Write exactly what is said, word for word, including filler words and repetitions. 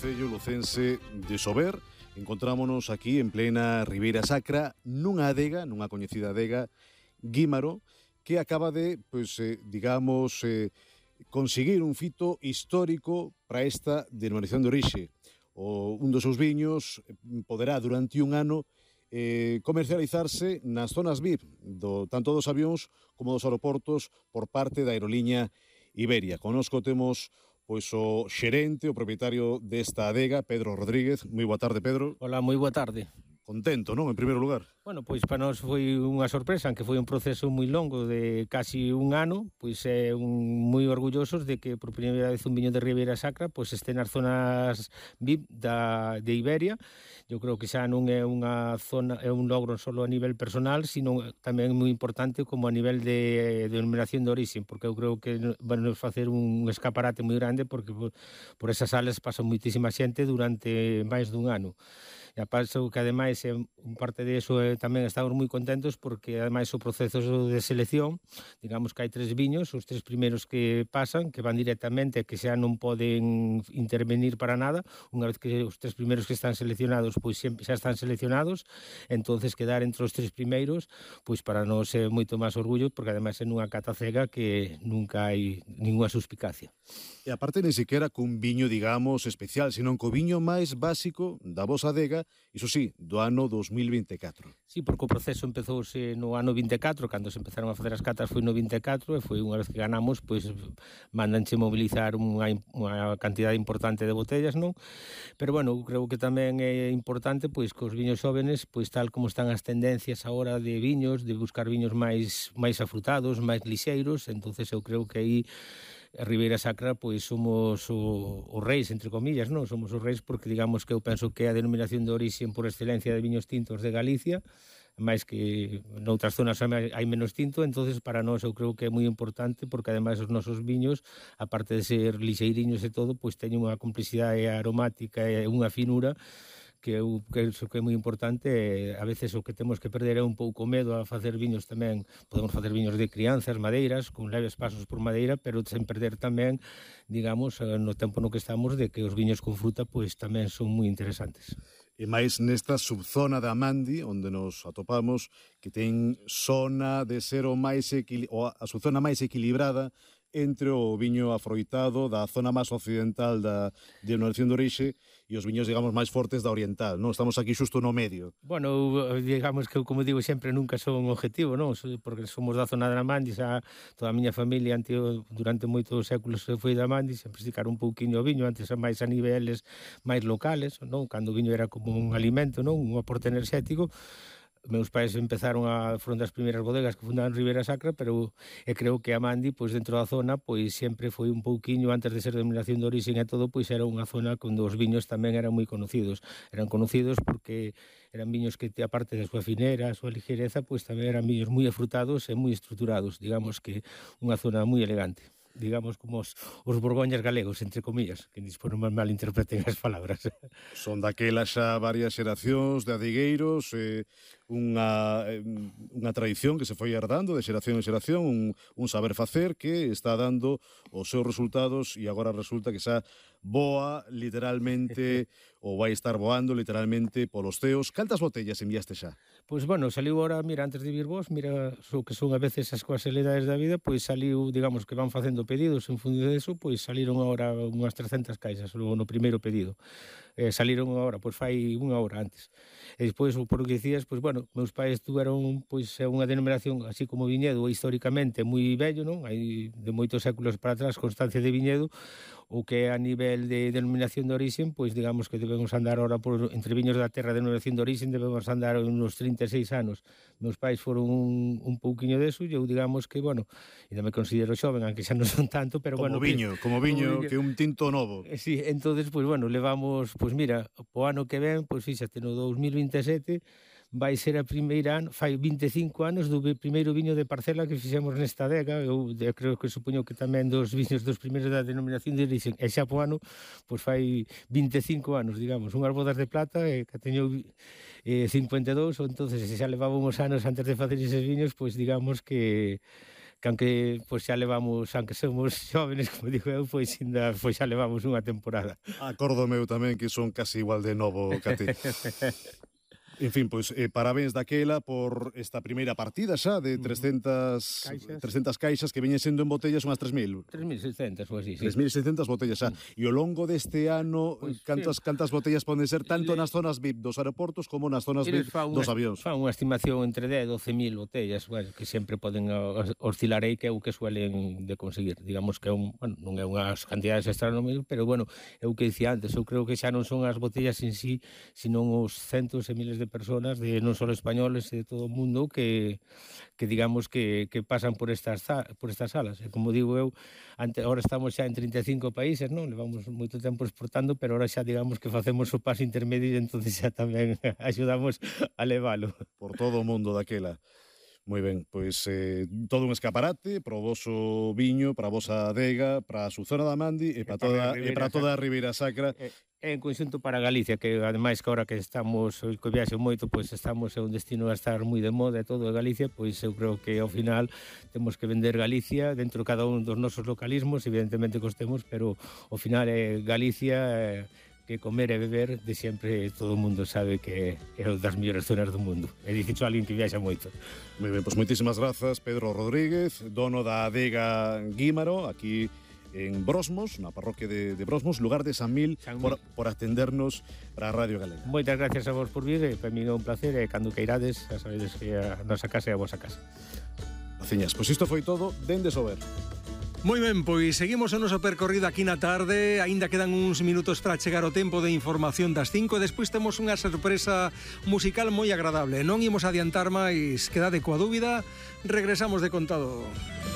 concello lucense de Sober. Encontrámonos aquí en plena Ribeira Sacra, nunha adega, nunha coñecida adega, Guímaro, que acaba de, pues, eh, digamos, eh, conseguir un fito histórico para esta denominación de orixe. O, un dos seus viños poderá durante un ano eh, comercializarse nas zonas V I P, do, tanto dos avións como dos aeroportos por parte da aerolínea Iberia. Conosco temos pois o xerente, o propietario desta adega, Pedro Rodríguez. Moi boa tarde, Pedro. Hola, moi boa tarde. Contento, non, en primeiro lugar? Bueno, pois para nós foi unha sorpresa, aunque foi un proceso moi longo de casi un ano, pois é un, moi orgullosos de que por primeira vez un viño de Ribeira Sacra pois este nas zonas V I P da, de Iberia. Eu creo que xa non é unha zona, é un logro só a nivel personal, sino tamén moi importante como a nivel de, de denominación de orixe, porque eu creo que van a facer un escaparate moi grande, porque por, por esas salas pasa moitísima xente durante máis dun ano. E a paso que ademais é un parte de eso eh, tamén estamos moi contentos porque ademais o proceso de selección, digamos que hai tres viños, os tres primeiros que pasan, que van directamente, que xa non poden intervenir para nada, unha vez que os tres primeiros que están seleccionados, pois sempre xa están seleccionados, entonces quedar entre os tres primeiros, pois para nós é moito máis orgullo, porque ademais é nunha cata cega que nunca hai ninguna suspicacia. E aparte, nem sequera cun viño, digamos, especial, senón co viño máis básico da vosa adega, iso sí, do ano dos mil vinte e catro. Sí, porque o proceso empezouse no ano vinte e catro, cando se empezaron a facer as catas foi no vinte e catro, e foi unha vez que ganamos, pois mandanche mobilizar unha, unha cantidade importante de botellas, non? Pero, bueno, creo que tamén é importante, pois, que os viños xóvenes, pois, tal como están as tendencias agora de viños, de buscar viños máis, máis afrutados, máis lixeiros, entonces eu creo que aí a Ribeira Sacra, pois somos o, os reis, entre comillas, non? Somos os reis porque, digamos, que eu penso que é a denominación de orixe por excelencia de viños tintos de Galicia, máis que noutras zonas hai menos tinto, entonces para nós eu creo que é moi importante porque ademais os nosos viños, aparte de ser lixeiriños e todo, pois teñen unha complexidade aromática e unha finura que eu penso que é moi importante. A veces o que temos que perder é un pouco medo a facer viños tamén. Podemos facer viños de crianzas, madeiras, con leves pasos por madeira, pero sen perder tamén, digamos, no tempo no que estamos, de que os viños con fruta pois tamén son moi interesantes. E máis nesta subzona da Amandi, onde nos atopamos, que ten zona de ser o máis equil... o a subzona máis equilibrada entre o viño afroitado da zona máis occidental da denominación de orixe e os viños, digamos, máis fortes da oriental, non? Estamos aquí xusto no medio. Bueno, digamos que, como digo sempre, nunca son un objetivo, non? Porque somos da zona da Amandi, xa toda a miña familia antio, durante moitos séculos foi da Amandi, sempre esticar un pouquiño o viño, antes máis a niveles máis locales, non? Cando o viño era como un alimento, non? Un aporte enerxético. Meus pais empezaron a foron das primeiras bodegas que fundaron Ribeira Sacra, pero e creo que Amandi, pois dentro da zona, pois sempre foi un pouquiño, antes de ser denominación de orixe e todo, pois era unha zona onde os viños tamén eran moi conocidos. Eran conocidos porque eran viños que, aparte da súa finera, a súa ligereza, pois tamén eran viños moi afrutados e moi estruturados, digamos que unha zona moi elegante, digamos como os, os borgoñas galegos, entre comillas, que dispón non malinterpreten as palabras. Son daquelas xa varias xeracións de adigueiros, eh, unha, unha tradición que se foi herdando de xeración en xeración, un, un saber facer que está dando os seus resultados e agora resulta que xa boa literalmente ou vai estar voando literalmente polos ceos. Cantas botellas enviaste xa? Pois, bueno, saliu ahora, mira, antes de vir vos, mira, so que son a veces as casualidades da vida, pois saliu, digamos, que van facendo pedidos en función de eso, pois saliron agora unhas trescentas caixas no, no primeiro pedido. Eh, saliron agora, pois fai unha hora antes. E despois, por o que dicías, pois, bueno, meus pais tuveron, pois, unha denominación, así como viñedo, históricamente moi vello, non? Hai de moitos séculos para atrás constancia de viñedo, o que a nivel de denominación de origen, pois digamos que debemos andar ahora por, entre viños da terra de denominación de origen, debemos andar uns trinta e seis anos. Meus pais foron un, un pouquiño deso, e eu digamos que, bueno, ainda me considero xoven, aunque xa non son tanto, pero como bueno... Viño, que, como viño, como viño, que un tinto novo. Sí, entonces, pois, bueno, levamos, pois mira, o ano que ven, pois fíxate, no dos mil vinte e sete, vai ser a primeira ano, fai vinte e cinco anos do primeiro viño de parcela que fixemos nesta adega. Eu, eu creo que supoño que tamén dos viños dos primeiros da denominación de origen, e xa po ano, pois fai vinte e cinco anos, digamos, unhas bodas de plata, e que teño eh, cincuenta e dous, entonces se xa levábamos anos antes de facer eses viños, pois digamos que que aunque pois xa levamos, aunque somos xóvenes, como digo eu, pois, ainda, pois xa levamos unha temporada. Acordo meu tamén que son casi igual de novo que a ti. En fin, pois, eh, parabéns daquela por esta primeira partida xa de trescentas Caixas. trescentas caixas que veñen sendo en botellas unhas tres mil. tres mil seiscentas ou así, sí. tres mil seiscentas botellas xa. E ao longo deste ano, Pois, cantas, sí. cantas botellas poden ser tanto Le- nas zonas V I P dos aeroportos como nas zonas V I P Eles fan dos unha- avións? Fan unha estimación entre dez e doce mil botellas, bueno, que sempre poden os- oscilar aí, que é o que suelen de conseguir. Digamos que é un, bueno, non é unhas cantidades astronómicas, pero bueno, é o que dicía antes, eu creo que xa non son as botellas en sí, sino os centos e miles de personas, de non só españoles e de todo o mundo, que que digamos que, que pasan por estas za- por estas salas. E como digo eu, ante, ahora estamos xa en trinta e cinco países, non? Levamos moito tempo exportando, pero ahora xa digamos que facemos o paso intermedio e entonces xa tamén axudamos a levalo. Por todo o mundo daquela. Moi ben, pois eh, todo un escaparate para o voso viño, para a vosa adega, para a su zona da Mandi e para para toda, a e Ribeira para toda a Ribeira Sacra. E, e en conxunto para Galicia, que ademais que ahora que estamos, que viaxe moito, pois estamos en un destino a estar moi de moda e todo de Galicia, pois eu creo que ao final temos que vender Galicia dentro de cada un dos nosos localismos, evidentemente costemos, pero ao final é Galicia, eh, que comer e beber de sempre todo o mundo sabe que é unha das mellores zonas do mundo. E dixo alguén que viaxa moito. Moi ben, pois moitísimas grazas, Pedro Rodríguez, dono da adega Guímaro, aquí en Brosmos, na parroquia de, de Brosmos, lugar de San Mil, San por, Mil. por atendernos para a Radio Galega. Moitas gracias a vos por vir, e para mí é un placer, e cando queirades, xa sabedes que a nosa casa é a vosa casa. Graciñas, pois isto foi todo dende Sober. Moi ben, pois seguimos o noso percorrido aquí na tarde. Aínda quedan uns minutos para chegar o tempo de información das cinco e despois temos unha sorpresa musical moi agradable. Non imos adiantar máis, quedade coa dúbida. Regresamos de contado.